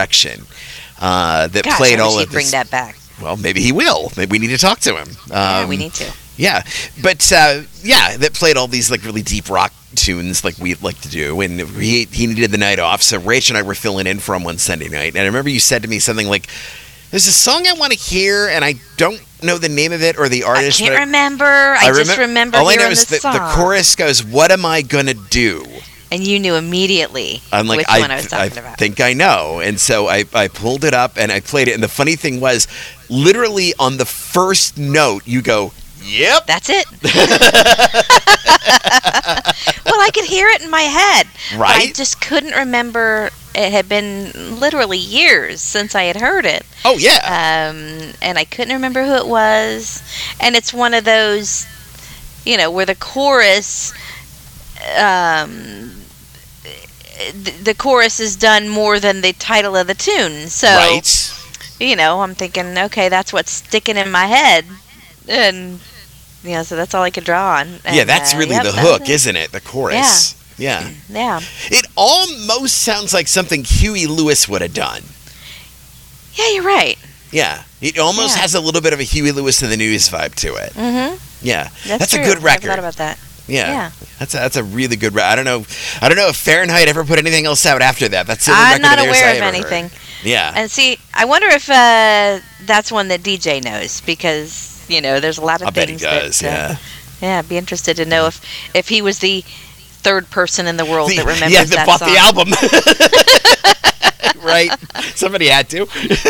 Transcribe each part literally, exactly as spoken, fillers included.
Direction uh, that Gosh, played I wish all he'd of bring this. that back. Well, maybe he will. Maybe we need to talk to him. Um, Yeah, we need to. Yeah, but uh, yeah, that played all these like really deep rock tunes like we like to do, and he he needed the night off, so Rach and I were filling in for him one Sunday night, and I remember you said to me something like, "There's a song I want to hear, and I don't know the name of it or the artist." I can't but remember. I, I just remem- remember all I know hearing is the that song. the chorus goes, "What am I gonna do?" And you knew immediately I'm like, which I, one I was talking I about. think I know. And so I, I pulled it up and I played it. And the funny thing was, literally on the first note, you go, "Yep." That's it. Well, I could hear it in my head. Right? But I just couldn't remember. It had been literally years since I had heard it. Oh, yeah. Um, and I couldn't remember who it was. And it's one of those, you know, where the chorus, um, th- the chorus is done more than the title of the tune. So, right. you know, I'm thinking, okay, that's what's sticking in my head. And, you know, so that's all I could draw on. And, yeah, that's uh, really yep, the that hook, was it. isn't it? The chorus. Yeah. Yeah. It almost sounds like something Huey Lewis would have done. Yeah, you're right. Yeah. It almost Yeah. has a little bit of a Huey Lewis and the News vibe to it. Mm-hmm. Yeah. That's, That's a true. good I record. thought about that. Yeah. Yeah. That's a, that's a really good record. I don't know. I don't know if Fahrenheit ever put anything else out after that. That's the only I'm record not of theirs aware I of ever anything. heard. Yeah. And see, I wonder if uh, that's one that D J knows, because, you know, there's a lot of I bet he things does. that, uh, Yeah. yeah, I'd be interested to know if, if he was the third person in the world The- that remembers yeah, that that bought song. the album. Right. Somebody had to.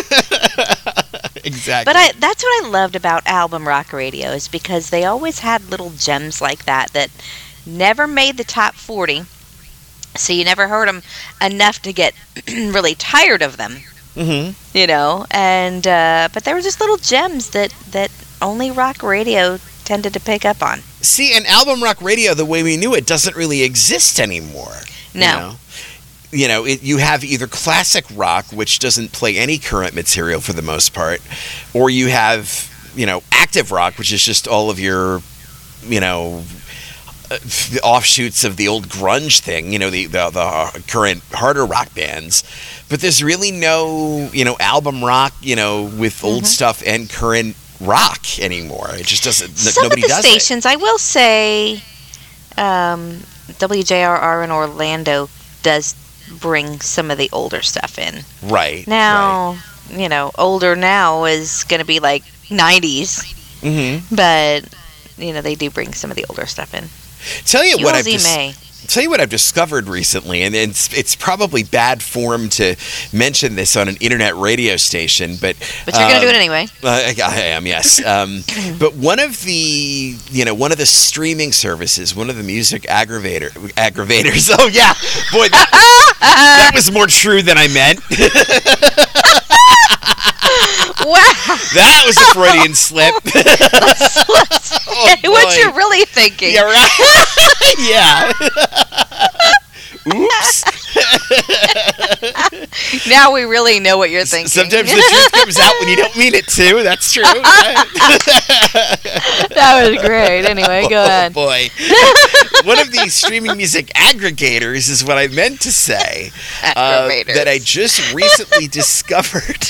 Exactly. But I, that's what I loved about album rock radio, is because they always had little gems like that that never made the top forty, so you never heard them enough to get really tired of them, Mm-hmm. you know. And uh, but there were just little gems that that only rock radio tended to pick up on. See, an album rock radio, the way we knew it, doesn't really exist anymore. No. You know, you, know it, you have either classic rock, which doesn't play any current material for the most part, or you have, you know, active rock, which is just all of your, you know, uh, the offshoots of the old grunge thing, you know, the, the, the current harder rock bands. But there's really no, you know, album rock, you know, with old Mhm. stuff and current rock anymore. It just doesn't. n- Some nobody of the does it. stations, I will say, um, W J R R in Orlando does bring some of the older stuff in. Right. Now, you know, older now is going to be like nineties, Right. Mm-hmm. but, you know, they do bring some of the older stuff in. Tell you what U L I've Z dis- May. tell you what I've discovered recently, and it's it's probably bad form to mention this on an internet radio station, but But you're going to do um, it anyway. Uh, I, I am, yes. Um, but one of the, you know, one of the streaming services, one of the music aggravator aggravators. Oh yeah, boy, that, that was more true than I meant. Wow. That was a Freudian slip. Let's, let's Oh, say what boy. you're really thinking. Yeah, right. Yeah. Oops. Now we really know what you're thinking. Sometimes the truth comes out when you don't mean it to. That's true. Right? That was great. Anyway, go Oh ahead. boy. One of these streaming music aggregators is what I meant to say. uh, Aggravators. that I just recently discovered.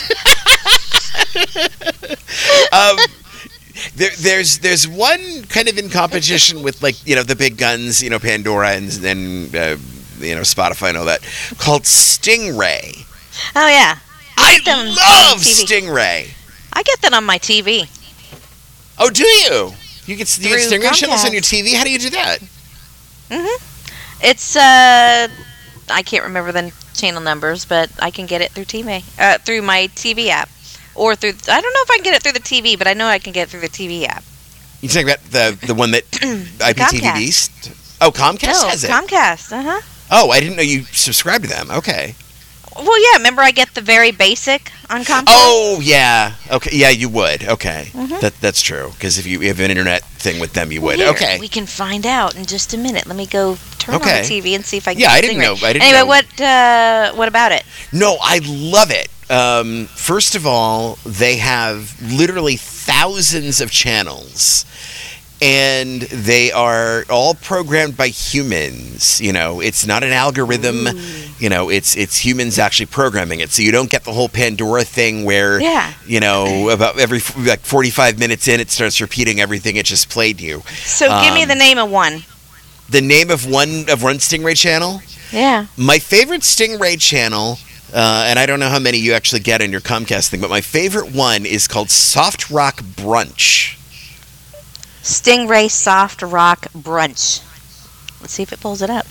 um, there, there's there's one kind of in competition with, like, you know, the big guns, you know, Pandora and then uh, you know, Spotify and all that, called Stingray. Oh, yeah. I get them on love T V. Stingray. I get that on my T V. Oh, do you? You get, you get Through Stingray channels on Comcast. your T V? How do you do that? hmm It's, uh, I can't remember the channel numbers, but I can get it through T V, uh, through my T V app. Or through, I don't know if I can get it through the T V, but I know I can get it through the T V app. You talking about the the one that I P T V V? st- Oh, Comcast No, has it. Comcast, uh-huh. Oh, I didn't know you subscribed to them. Okay. Well, yeah, remember I get the very basic on Comcast? Oh, yeah. Okay. Yeah, you would. Okay. Mhm. That that's true. Because if you have an internet thing with them, you would. Here, Okay. we can find out in just a minute. Let me go turn Okay. on the T V and see if I can Yeah, get I didn't Stingray. know- I didn't anyway, know. what uh, what about it? No, I love it. Um, first of all, they have literally thousands of channels. And they are all programmed by humans. You know, it's not an algorithm. Ooh. You know, it's it's humans actually programming it, so you don't get the whole Pandora thing where, Yeah. you know, about every like forty-five minutes in, it starts repeating everything it just played you. So give me Um, the name of one. The name of one of one Stingray channel. Yeah. My favorite Stingray channel, uh, and I don't know how many you actually get in your Comcast thing, but my favorite one is called Soft Rock Brunch. Stingray Soft Rock Brunch. Let's see if it pulls it up.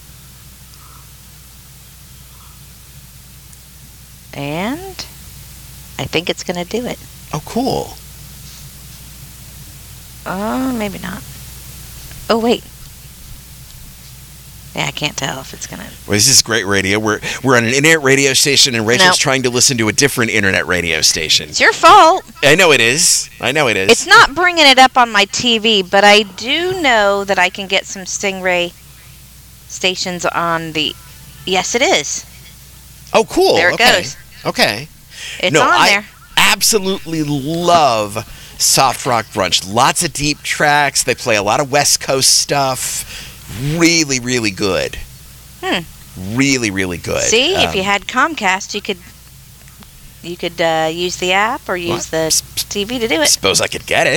And I think it's going to do it. Oh, cool. Oh, maybe not. Oh, wait. Yeah, I can't tell if it's going to. Well, this is great radio. We're we're on an internet radio station, and Rachel's Nope. trying to listen to a different internet radio station. It's your fault. I know it is. I know it is. It's not bringing it up on my T V, but I do know that I can get some Stingray stations on the. Yes, it is. Oh, cool. There it okay. goes. Okay. It's No, on I- there. Absolutely love Soft Rock Brunch. Lots of deep tracks. They play a lot of West Coast stuff. Really, really good. Hmm. Really, really good. See, if Um, you had Comcast, you could you could uh, use the app or use the s- T V to do it. Suppose I could get it.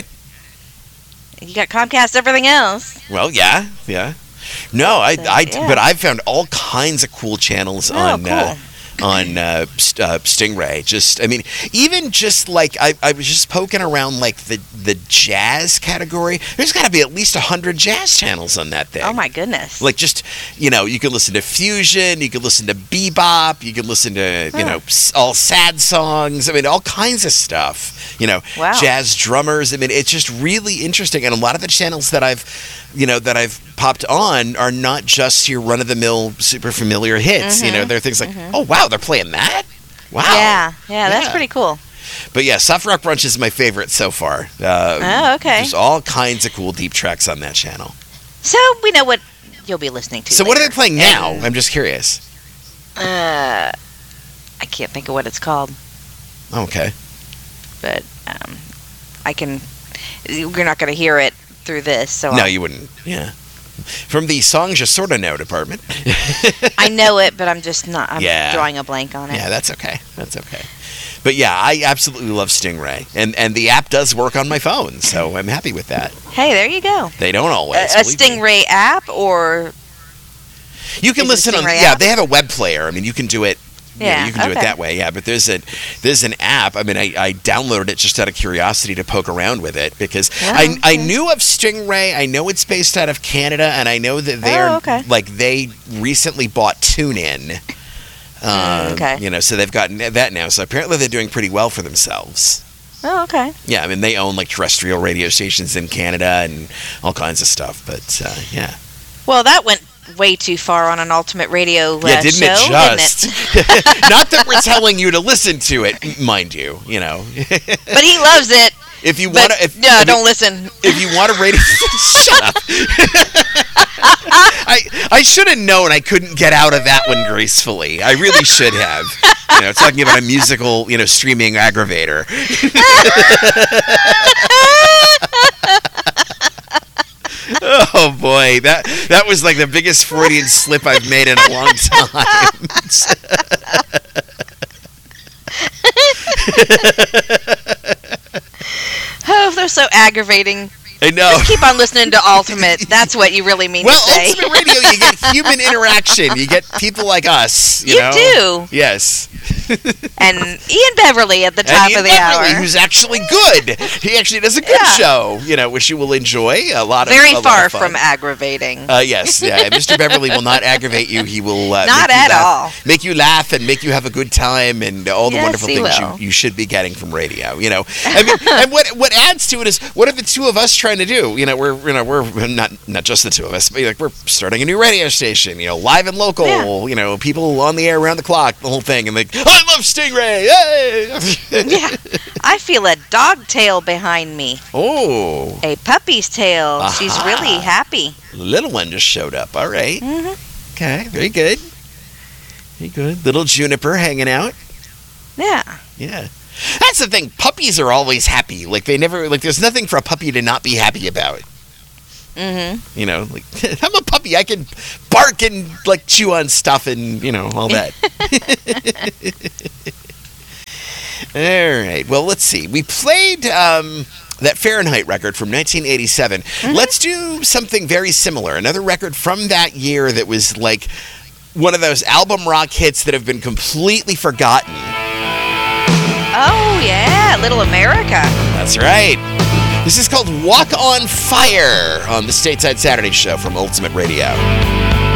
You got Comcast, everything else. Well, yeah, yeah. No, I, So, I, yeah. but I've found all kinds of cool channels Oh, on cool. uh, on uh, St- uh, Stingray. Just, I mean, even just like I, I was just poking around like the the jazz category. There's got to be at least a hundred jazz channels on that thing. Oh my goodness! Like just, you know, you can listen to fusion, you can listen to bebop, you can listen to, you Huh. know, s- all sad songs. I mean, all kinds of stuff. You know, Wow. jazz drummers. I mean, it's just really interesting. And a lot of the channels that I've, you know, that I've popped on are not just your run of the mill, super familiar hits. You know, Mhm. they're things like, Mhm. oh wow, they're playing that. Wow. Yeah, yeah, that's Yeah. pretty cool. But yeah, Soft Rock Brunch is my favorite so far. Uh, Oh, okay. There's all kinds of cool deep tracks on that channel. So we know what you'll be listening to. So what are later. they playing now? And, I'm just curious. Uh, I can't think of what it's called, Okay. but um, I can. You're not going to hear it through this, so No, I'll- you wouldn't. Yeah. From the songs you sort of know department. I know it, but I'm just not. I'm Yeah. drawing a blank on it. Yeah, that's okay. That's okay. But yeah, I absolutely love Stingray, and and the app does work on my phone, so I'm happy with that. Hey, there you go. They don't always. A, a believe me. Stingray app, or You can is listen it on. Stingray Yeah, app? they have a web player. I mean, you can do it. you know, Yeah, you can do it okay. that way. Yeah, but there's a there's an app. I mean, I, I downloaded it just out of curiosity to poke around with it because Oh, I I okay. knew of Stingray. I know it's based out of Canada, and I know that they Oh, are okay. like they recently bought TuneIn. Um, Mm, okay. You know, so they've gotten that now. So apparently they're doing pretty well for themselves. oh, okay. Yeah, I mean they own like terrestrial radio stations in Canada and all kinds of stuff. But uh, yeah, Well, that went way too far on an Ultimate Radio uh, yeah, didn't show, it just? didn't it? Not that we're telling you to listen to it, mind you. You know, But he loves it. if you But want to, if, no, if, don't listen. if you want to radio, shut up. I I should have known I couldn't get out of that one gracefully. I really should have. You know, talking about a musical, you know, streaming aggravator. Oh boy, that that was like the biggest Freudian slip I've made in a long time. Oh, they're so aggravating. I know. Just keep on listening to Ultimate. That's what you really mean Well, to say. Ultimate Radio, you get human interaction. You get people like us. You, You know? do. Yes. And Ian Beverly at the top and Ian of the Beverly, hour. who's actually good. He actually does a good Yeah. show. You know, which you will enjoy. A lot of Very a lot far of fun. from aggravating. Uh, yes, yeah. Mister Beverly will not aggravate you. He will uh, Not make you at laugh, all. Make you laugh and make you have a good time and all the Yes, wonderful he things will. you, you should be getting from radio. You know, I mean, and what what adds to it is what are the two of us trying to do? You know, we're you know we're not not just the two of us, but like we're starting a new radio station. You know, live and local. Yeah. You know, people on the air around the clock, the whole thing, and like I love Stingray. Hey! Yeah. I feel a dog tail behind me. Oh, A puppy's tail. She's Aha. really happy. the little one just showed up. All right. hmm Okay, very good. Very good. Little Juniper hanging out. Yeah. Yeah. That's the thing. Puppies are always happy. Like they never like there's nothing for a puppy to not be happy about. Mm-hmm. You know, like, I'm a puppy. I can bark and, like, chew on stuff and, you know, all that. All right. Well, let's see. We played um, that Fahrenheit record from nineteen eighty-seven. Mm-hmm. Let's do something very similar. Another record from that year that was, like, one of those album rock hits that have been completely forgotten. Oh, yeah. Little America. That's right. This is called Walk on Fire on the Stateside Saturday Show from Ultimate Radio.